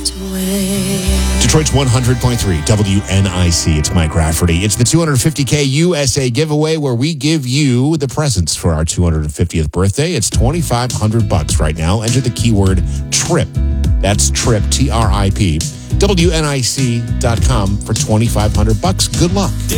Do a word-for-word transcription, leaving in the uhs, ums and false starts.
Detroit's one hundred point three W N I C. It's Mike Rafferty. It's the two hundred fifty K U S A giveaway where we give you the presents for our two hundred fiftieth birthday. It's twenty-five hundred bucks right now. Enter the keyword TRIP. That's TRIP, T R I P. W N I C dot com for twenty-five hundred bucks. Good luck.